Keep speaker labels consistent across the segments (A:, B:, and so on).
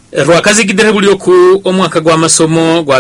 A: Rwakazi gidere bulyo ku omwaka gwa masomo gwa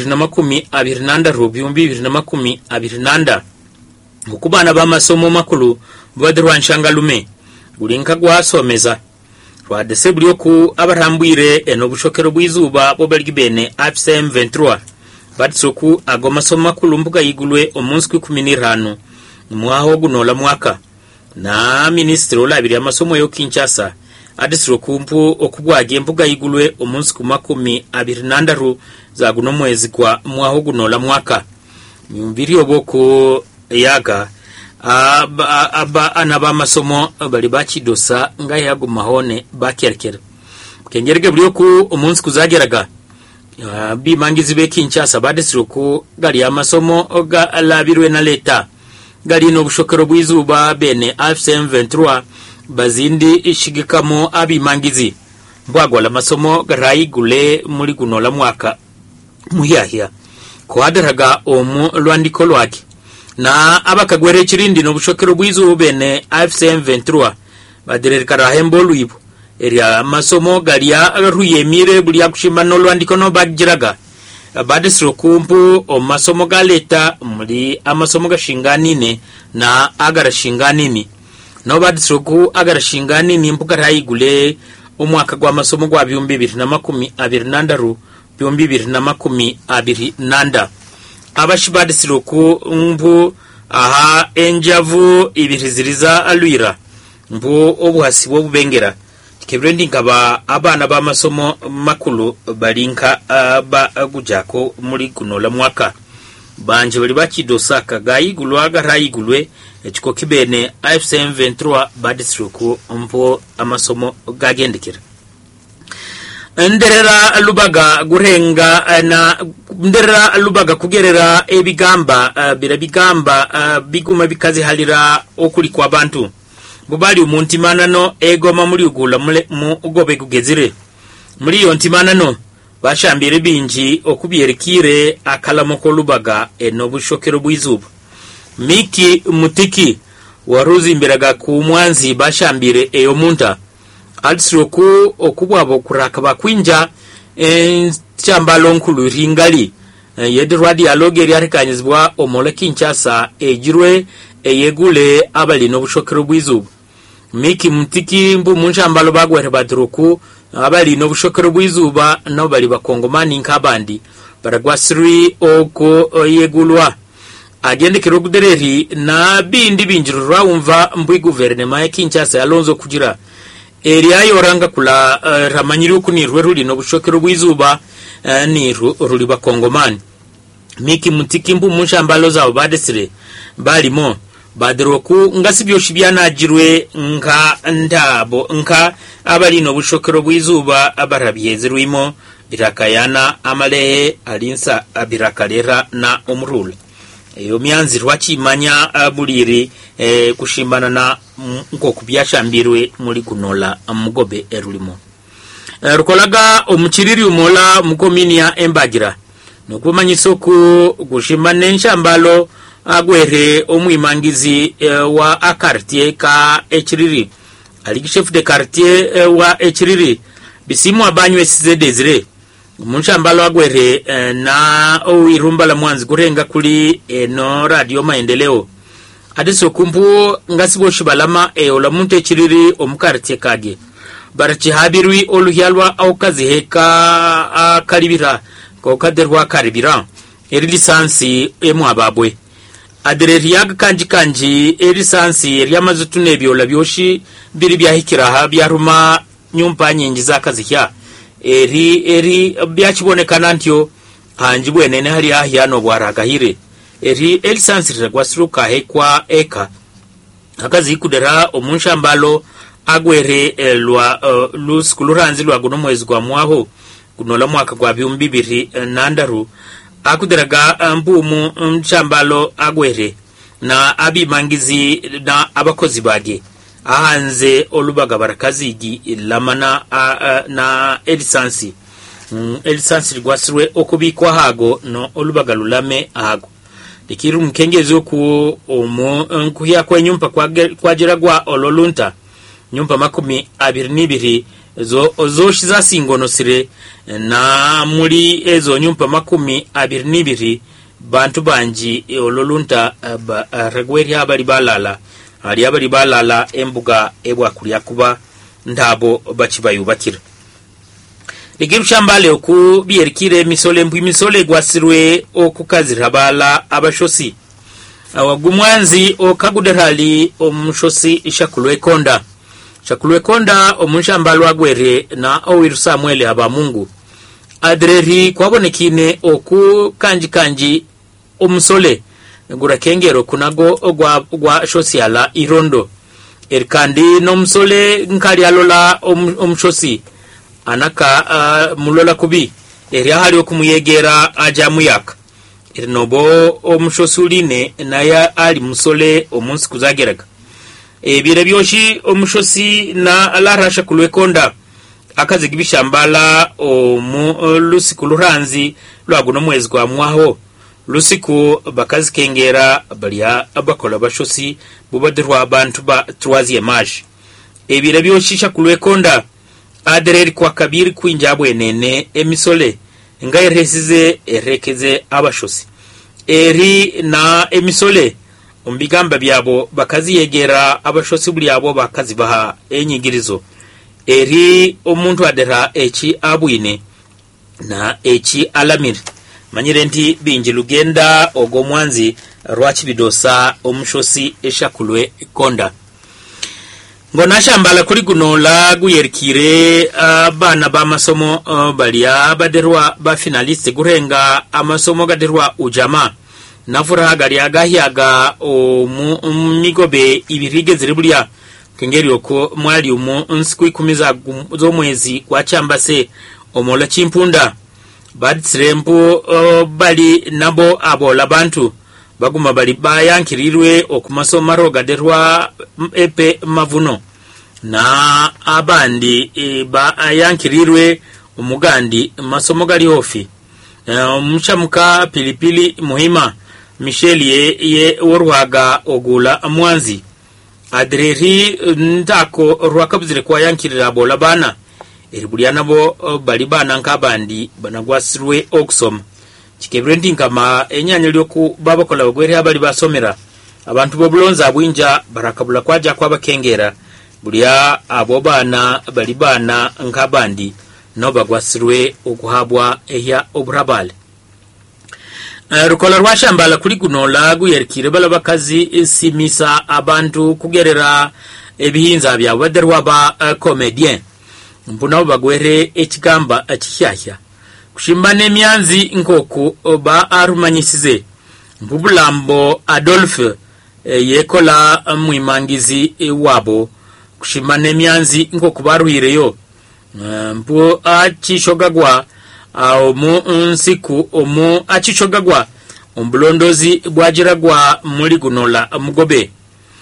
A: 2026 mukubana ba masomo makulu bwadirwa nshangalume gulinka gwasomeza rwadese bulyo ku abarambwire eno bushokero bwizuba bobergibene AFSM 23 batsoku ago masomo makulu mbuga yigulwe omunsi ku 15 mwaho gunola mwaka na ministro olabiri amasomo yo Kinshasa adisiro kumpu okubwaje mbuga yigulwe omunsi ku 26 za guno mwezi kwa mwaho gunola mwaka myumbiri oboko yaga anaba masomo bali bachidosa ngayago mahone bakerekera kengerege buli ku omunsi kuzageraga bimangizi be Kinshasa badisiro ku gali amasomo ga labirwe na leta gali no bushokero bwizuba bene AFSM 23 bazindi ishigikamo abimangizi mbwagwala masomo garayi gule muri gunola mwaka muhyahya kwadaraga omu lwandiko lwake na abakagwere kirindi no bushokero bwizuba bene AFSM 23 badireka hembo lwibo eria masomo galia ruyemire buli akushima no lwandiko no bagiraga badisiro kumpu o masomo ga leta muri amasomo gashinganine na agarashinganini no badisiro ku agarashinganini mpuka rayigule omwaka gwa masomo gwa 2026 abashibadisiro ku mbu aha enjavu ibiriziriza alwira mbu obuhasibo bubengera kebrendi ngaba abana ba masomo makulu balinka bagujako muri kunola mwaka banje bali bakidosaka gayigulwa garayigulwe ekiko kibene AFSM 23 badisruku mpo amasomo gagendekera nderera lubaga gurenga na nderera lubaga kugerera ebigamba birabigamba biguma bikazi halira okuli kwa bantu bubali umuntimanano egoma muri ugula mu ugobe kugezire muri yo ntimanano bashambire binji okubyerekire akalamo ko lubaga eno bushokero bwizuba Miki Mutiki waruzi imberaga ku mwanzi bashambire eyo munta alisiroku okubwabo kuraka bakwinja cyambalo nkulu ringali yedirwadi alogeri arikanyizwa omole Kinshasa ejirwe eyegule abali no bushokero bwizuba Miki Mutiki mbu munjambalo bagwere badruku abali no bushokero bwizuba no bali bakongomani nkabandi baragwasiri oko yegulwa agendekero kudereri na bindi binjirwa umva mbwi guverinoma ya Kinshasa yalonzo kugira area yoranga kula ramanyiri kunirwe ruli no bushokero bwizuba ni ruli bakongomani Miki Mutiki mbu munjambalo zabo badesire balimo badiroku ngasibyo shibyana jirwe nka ndabo nka abali no bushokero bwizuba abarabyezirwimo birakayana amalehe alinsa abirakalera na omrule eyo myanzi rwachimanya buliri kushimbana na nko kubyashambirwe muri kunola mugobe erulimo rukolaga omukiriri umola mukomini ya Embagira nokumanyiso ku gushimana enshambalo agwere omwimangizi wa akartie ka ekiriri ali chef de quartier wa ekiriri bisimu abanywe sizedezire munshambalo agwere na owirumbala mwanzi kurenga kuli no radio maendeleo adiso kumpu ngasibo shibalama ola muntu ekiriri omukartie kage barachi habirwi oluhyalwa au kazi heka kalibira ko kaderwa karibira eri lisansi emwababwe adereriyaga kanji erisansi eryamazutu nebyola byoshi biri byahikiraha byaruma nyumpa nyingi zakazihya eri byakibonekana ntyo hanji bwenene hari ahyano bwaragahire eri elisansi ragwasruka hekwa eka akazi kudera omunshambalo agwere lwa luskuluranzi lwa guno mwezi gwa mwaho kunola mwaka gwa 2022 akuderaga mbumu mchambalo agwere na abimangizi na abakozi bage ahanze olubaga barakazigi lamana na elisansi rwasirwe okubikwa hago no olubaga lulame hago dikiru mkengezo ku nkuhya kwa nyumpa kwa jiragwa ololunta nyumpa 22 zoshiza singonosire na muri ezo nyumpa 22 bantu banji ololunta ragweri abali balala embuga ebwa kulya kuba ndabo bachibayubakira ligiru chambale oku bierikire misole gwasirwe okukazira bala abashosi awagumwanzi okaguderali omushosi shakulwe konda omunshambalo agwere na owiru Samuel abamungu adreri kwabonekine oku kanji omusole gurakengero kunago gwa shosiala irondo erikandi no musole nkali alola omushosi anaka mulola kubi eri ahali okumuyegera ajamuyaka erinobo omushosuline naya ali musole omunsi kuzageraga ebire byoshi omushosi na alarasha kulwekonda akazigibishambala lusiku luranzi lwaguno mwezi kwa mwaho lusiku bakazikengera balya abakola bashosi bubadirwa abantu ba troisième âge ebire byoshisha kulwekonda adereri kwa kabiri kwinjabwe nene emisole ngairesize erekeze abashosi eri na emisole umbigamba byabo bakaziyegera abashosi buli abo bakazibaha enyigirizo eri omuntu adera echi abwine na echi alamir manyire nti binji lugenda ogomwanzi rwachibidosa omushosi eshakulwe konda ngona shambala kuri gunola guyerikire bana ba masomo balia baderwa ba finaliste gurenga amasomo gaderwa ujama nafura gali agahiaga migobe ibirige ziribulia kengeri oko mwali nsiku 10 zo mwezi kwa chambase omola chimpunda badsirempo bali nabo abola bantu baguma bali bayankirirwe okumasomo rogaderwa epe mavuno na abandi bayankirirwe umugandi masomo gali ofi muchamuka pilipili muhima Michel ye worwaga ogula amwanzi adreri ntako rwakabuzire kwa yankirira abola bana eribuliana bo bali bana nkabandi banagwasirwe okusoma kikebrending kama enyanya lyoku babakola bagwere abali basomera abantu bobulonza abwinja barakabula kwaja kwabakengera bulia abo bana bali bana nkabandi no bagwasirwe okuhabwa ehya oburabale rukola rwashambala kuri gunola guyerikire bala bakazi simisa abantu kugerera ebihinza bya baderwa ba comedien mbuna bagwere ekigamba akihyahya kushimbane emyanzi nkoku ba arumanyisize mbubulambo Adolphe yekola mwimangizi wabo kushimbane emyanzi nkoku baruhireyo mpu achishogagwa omu nsiku omu achishogagwa ombulondozi bwajiragwa muri gunola mugobe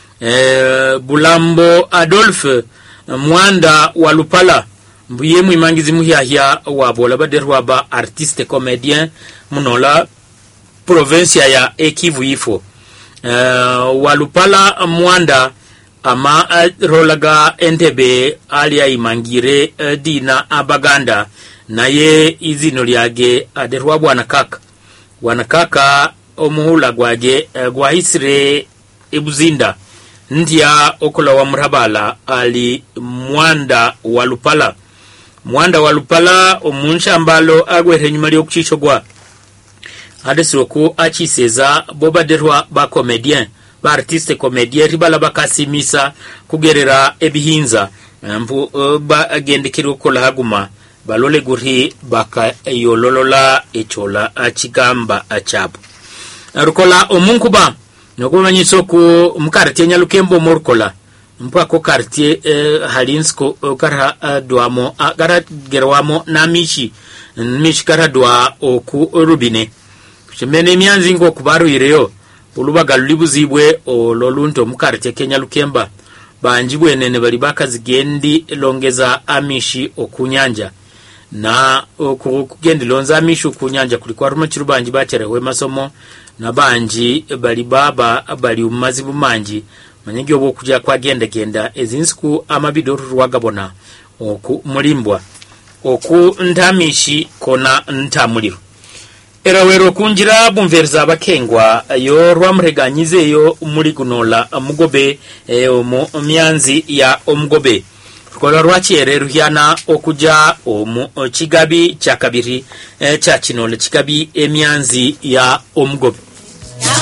A: bulambo Adolphe mwanda walupala mbuye mwimangizi muhyahya wabola baderwa ba artiste comédien munola provincia ya Kivu ifo walupala mwanda ama rolaga Entebbe alia imangire dina abaganda naye izino lyage aderwa bwana kaka omuhula gwaje gwahisire ebuzinda ndia okola wa murabala ali mwanda walupala omunshambalo agwere nyuma lyo kuchishogwa adesiroku achiseza bobaderwa ba comedien ba artiste comédien ribala bakasimisa kugerera ebihinza mpu bagendekiro kola haguma balole guri baka yololola echola achigamba achabo rukola omunkuba nokumanyiso ku mukartie nyalukembo morkola mpako kartie halinsko kara duamo agara gerwamo na mishi kara dua oku rubine kushemene myanzi ngo kubaru ireyo ulubaga lulibuzibwe ololunto mukartie Kenya lukemba banjibwe nene bali bakazigendi longeza amishi okunyanja na okugendi lonza amishi okunyanja kulikuwa ruma chirubanji bacherewe masomo na banji bali baba bali umazibu manji manyingi obo kujja kwa genda ezinsiku amabido rwagabona oku mulimbwa oku ntamishi kona ntamuliro erawero kunjira bumverza abakengwa yo rwamreganyizeyo muri kunola mugobe omu myanzi ya omugobe rukola rwakiyere ruhyana okuja omu kigabi kya kabiri kya kinole kigabi emyanzi ya omugobe